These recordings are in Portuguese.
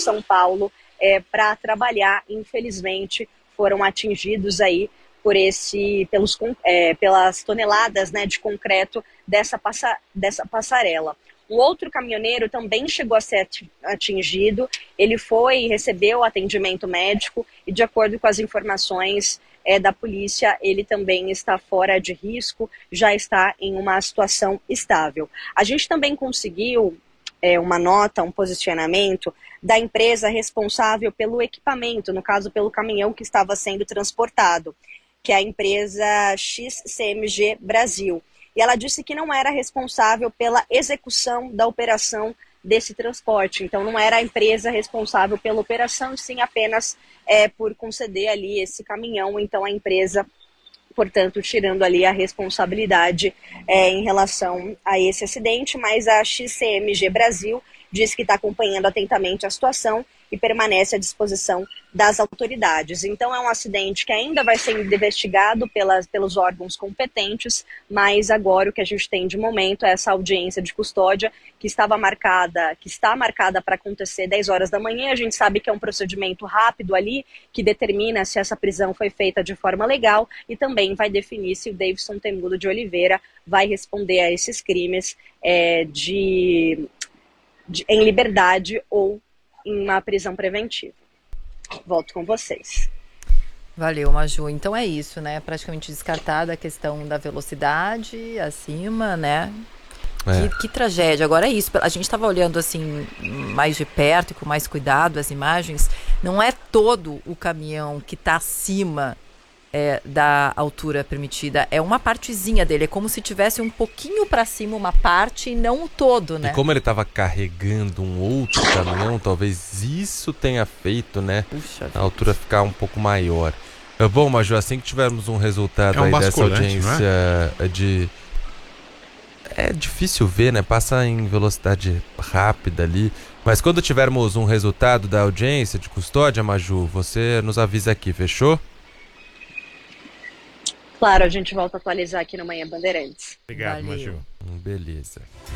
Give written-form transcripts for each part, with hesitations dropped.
São Paulo para trabalhar. Infelizmente, foram atingidos aí pelas toneladas, né, de concreto dessa passarela. Um outro caminhoneiro também chegou a ser atingido, ele recebeu atendimento médico e, de acordo com as informações da polícia, ele também está fora de risco, já está em uma situação estável. A gente também conseguiu uma nota, um posicionamento da empresa responsável pelo equipamento, no caso pelo caminhão que estava sendo transportado, que é a empresa XCMG Brasil. E ela disse que não era responsável pela execução da operação desse transporte. Então, não era a empresa responsável pela operação, sim apenas por conceder ali esse caminhão. Então, a empresa, portanto, tirando ali a responsabilidade em relação a esse acidente, mas a XCMG Brasil diz que está acompanhando atentamente a situação e permanece à disposição das autoridades. Então é um acidente que ainda vai ser investigado pelos órgãos competentes, mas agora o que a gente tem de momento é essa audiência de custódia que está marcada para acontecer 10 horas da manhã. A gente sabe que é um procedimento rápido ali, que determina se essa prisão foi feita de forma legal e também vai definir se o Davidson Temudo de Oliveira vai responder a esses crimes em liberdade ou em uma prisão preventiva. Volto com vocês. Valeu, Maju. Então é isso, né? Praticamente descartada a questão da velocidade acima, né? Que tragédia. Agora é isso. A gente estava olhando assim mais de perto e com mais cuidado as imagens. Não é todo o caminhão que está acima da altura permitida, é uma partezinha dele, é como se tivesse um pouquinho para cima uma parte e não o todo, né? E como ele estava carregando um outro caminhão, talvez isso tenha feito, né, a altura ficar um pouco maior. Bom, Maju, assim que tivermos um resultado aí dessa audiência é difícil ver, né? Passa em velocidade rápida ali. Mas quando tivermos um resultado da audiência de custódia, Maju, você nos avisa aqui, fechou? Claro, a gente volta a atualizar aqui no Manhã Bandeirantes. Obrigado, Maju. Beleza.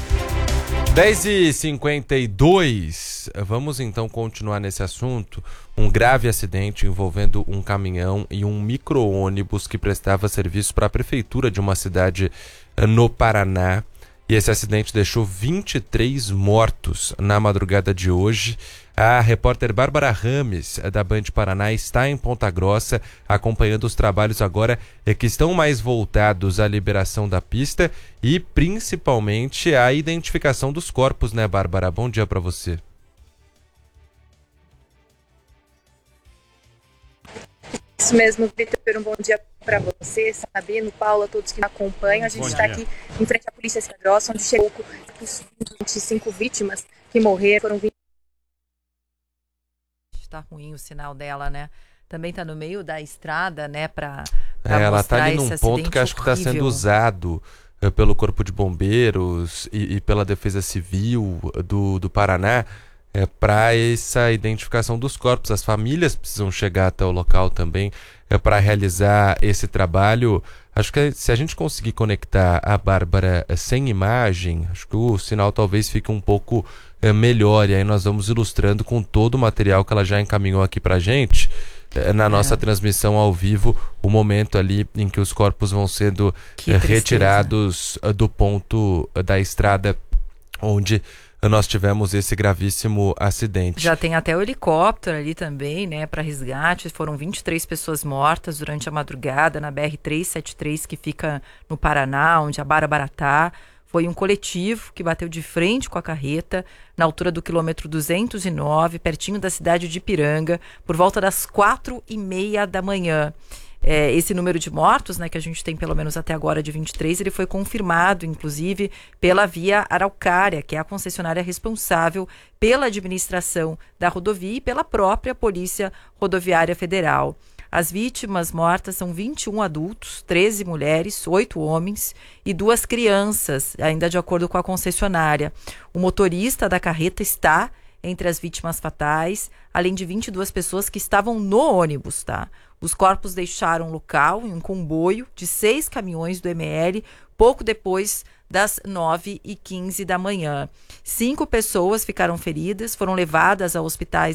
10h52, vamos então continuar nesse assunto. Um grave acidente envolvendo um caminhão e um micro-ônibus que prestava serviço para a prefeitura de uma cidade no Paraná. E esse acidente deixou 23 mortos na madrugada de hoje. A repórter Bárbara Rames, da Band Paraná, está em Ponta Grossa, acompanhando os trabalhos agora que estão mais voltados à liberação da pista e principalmente à identificação dos corpos, né, Bárbara? Bom dia para você. Isso mesmo, Vitor, um bom dia para você, Sabino, Paulo, a todos que me acompanham. A gente está aqui em frente à Polícia Ponta Grossa, onde chegou 25 vítimas que morreram, foram 20. Tá ruim o sinal dela, né? Também tá no meio da estrada, né, para ela tá ali num ponto que acho que está sendo usado pelo Corpo de Bombeiros e pela Defesa Civil do Paraná para essa identificação dos corpos. As famílias precisam chegar até o local também para realizar esse trabalho. Acho que se a gente conseguir conectar a Bárbara sem imagem, acho que o sinal talvez fique um pouco melhor, e aí nós vamos ilustrando com todo o material que ela já encaminhou aqui pra gente na nossa transmissão ao vivo, o momento ali em que os corpos vão sendo retirados do ponto da estrada onde nós tivemos esse gravíssimo acidente. Já tem até o helicóptero ali também, né, para resgate. Foram 23 pessoas mortas durante a madrugada na BR-373, que fica no Paraná, onde a Bárbara tá. Foi um coletivo que bateu de frente com a carreta na altura do quilômetro 209, pertinho da cidade de Ipiranga, por volta das 4h30 da manhã. Esse número de mortos, né, que a gente tem pelo menos até agora de 23, ele foi confirmado, inclusive, pela Via Araucária, que é a concessionária responsável pela administração da rodovia e pela própria Polícia Rodoviária Federal. As vítimas mortas são 21 adultos, 13 mulheres, 8 homens e 2 crianças, ainda de acordo com a concessionária. O motorista da carreta está entre as vítimas fatais, além de 22 pessoas que estavam no ônibus, tá? Os corpos deixaram o local em um comboio de 6 caminhões do ML, pouco depois das 9h15 da manhã. 5 pessoas ficaram feridas, foram levadas a hospitais